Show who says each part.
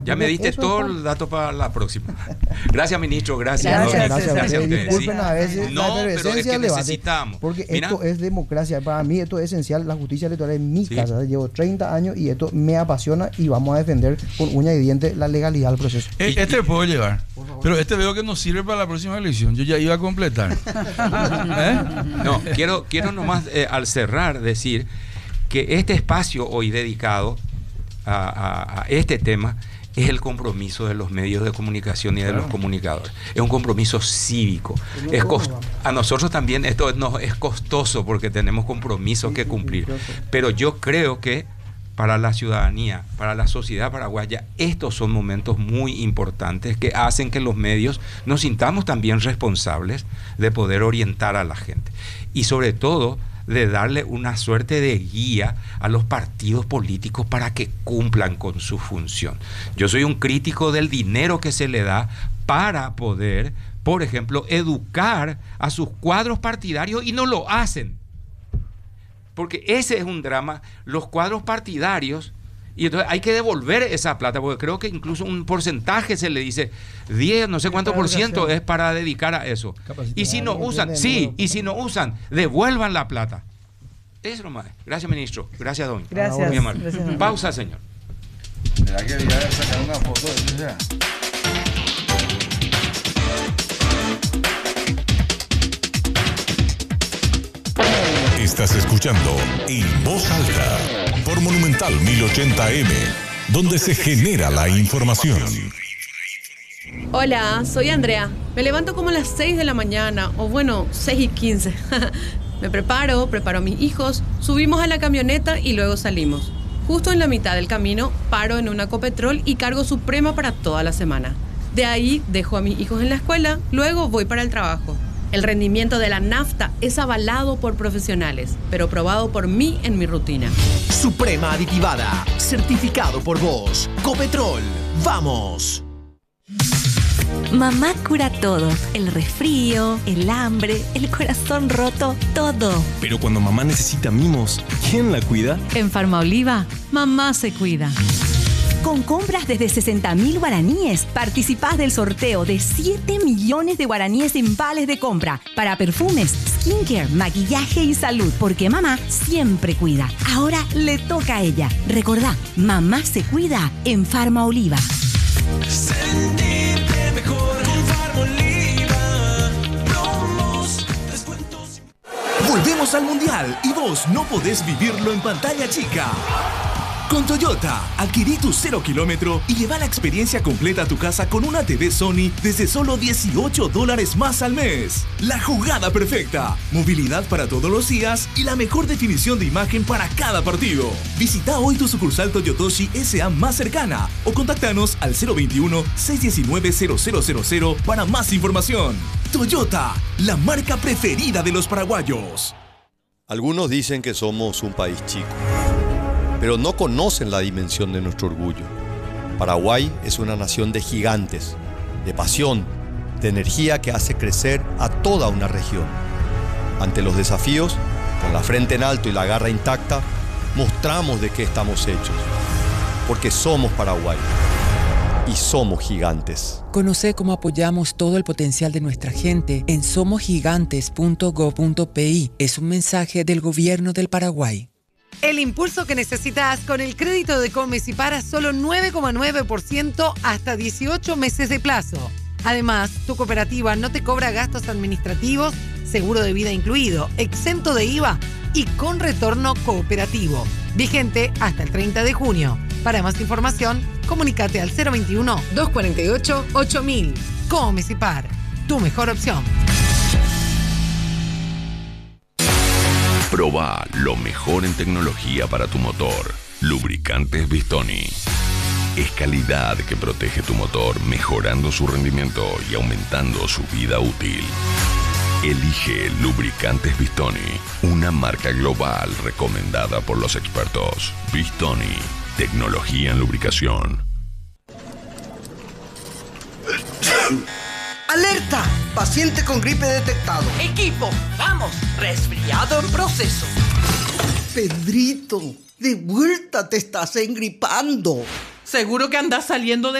Speaker 1: Ya me diste todo el dato para la próxima. Gracias, ministro. Gracias a ustedes.
Speaker 2: Disculpen a veces
Speaker 1: no,
Speaker 2: la
Speaker 1: pero es que
Speaker 2: debate,
Speaker 1: necesitamos.
Speaker 2: porque
Speaker 1: Mira,
Speaker 2: esto es democracia. Para mí esto es esencial. La justicia electoral en mi casa. Llevo 30 años y esto me apasiona y vamos a defender con uña y diente la legalidad del proceso.
Speaker 3: Este puedo llevar, pero este veo que no sirve para la próxima elección. Yo ya iba a completar.
Speaker 1: No, quiero nomás al cerrar decir que este espacio hoy dedicado a este tema es el compromiso de los medios de comunicación y de los comunicadores. Es un compromiso cívico. A nosotros también esto nos es costoso porque tenemos compromisos que cumplir. Pero yo creo que para la ciudadanía, para la sociedad paraguaya, estos son momentos muy importantes que hacen que los medios nos sintamos también responsables de poder orientar a la gente. Y sobre todo, de darle una suerte de guía a los partidos políticos para que cumplan con su función. Yo soy un crítico del dinero que se le da para poder, por ejemplo, educar a sus cuadros partidarios y no lo hacen. Porque ese es un drama, los cuadros partidarios, y entonces hay que devolver esa plata, porque creo que incluso un porcentaje se le dice, 10, no sé cuánto por ciento es para dedicar a eso. Y si no usan, y si no usan, devuelvan la plata. Eso nomás. Gracias, ministro. Gracias, don.
Speaker 4: Gracias.
Speaker 1: Muy amable.
Speaker 4: Gracias.
Speaker 1: Pausa, señor.
Speaker 3: ¿Será que voy a sacar una foto de eso ya?
Speaker 5: Estás escuchando En Voz Alta por Monumental 1080M, donde se genera la información.
Speaker 6: Hola, soy Andrea. Me levanto como a las 6 de la mañana, o bueno, 6:15. Me preparo a mis hijos, subimos a la camioneta y luego salimos. Justo en la mitad del camino, paro en una Copetrol y cargo Suprema para toda la semana. De ahí dejo a mis hijos en la escuela, luego voy para el trabajo. El rendimiento de la nafta es avalado por profesionales, pero probado por mí en mi rutina.
Speaker 7: Suprema aditivada, certificado por vos. Copetrol, ¡vamos!
Speaker 8: Mamá cura todo, el resfrío, el hambre, el corazón roto, todo.
Speaker 9: Pero cuando mamá necesita mimos, ¿quién la cuida?
Speaker 10: En Farmaoliva, mamá se cuida.
Speaker 8: Con compras desde 60.000 guaraníes, participás del sorteo de 7 millones de guaraníes en vales de compra para perfumes, skincare, maquillaje y salud, porque mamá siempre cuida. Ahora le toca a ella. Recordá, mamá se cuida en Farmaoliva.
Speaker 7: Sentirte mejor con Farmaoliva. Promos, descuentos. Volvemos al Mundial y vos no podés vivirlo en pantalla chica. Con Toyota, adquirí tu 0 kilómetro y lleva la experiencia completa a tu casa con una TV Sony desde solo $18 más al mes. La jugada perfecta, movilidad para todos los días y la mejor definición de imagen para cada partido. Visita hoy tu sucursal Toyotoshi SA más cercana o contáctanos al 021-619-0000 para más información. Toyota, la marca preferida de los paraguayos.
Speaker 11: Algunos dicen que somos un país chico, pero no conocen la dimensión de nuestro orgullo. Paraguay es una nación de gigantes, de pasión, de energía que hace crecer a toda una región. Ante los desafíos, con la frente en alto y la garra intacta, mostramos de qué estamos hechos. Porque somos Paraguay y somos gigantes.
Speaker 12: Conoce cómo apoyamos todo el potencial de nuestra gente en somosgigantes.go.pi. Es un mensaje del Gobierno del Paraguay.
Speaker 13: El impulso que necesitas con el crédito de Comecipar a solo 9,9% hasta 18 meses de plazo. Además, tu cooperativa no te cobra gastos administrativos, seguro de vida incluido, exento de IVA y con retorno cooperativo. Vigente hasta el 30 de junio. Para más información, comunícate al 021-248-8000. Comecipar, tu mejor opción.
Speaker 14: Proba lo mejor en tecnología para tu motor. Lubricantes Bistoni. Es calidad que protege tu motor, mejorando su rendimiento y aumentando su vida útil. Elige Lubricantes Bistoni, una marca global recomendada por los expertos. Bistoni, tecnología en lubricación.
Speaker 15: ¡Alerta! Paciente con gripe detectado.
Speaker 16: Equipo, vamos. Resfriado en proceso.
Speaker 15: Pedrito, de vuelta te estás engripando.
Speaker 4: Seguro que andás saliendo de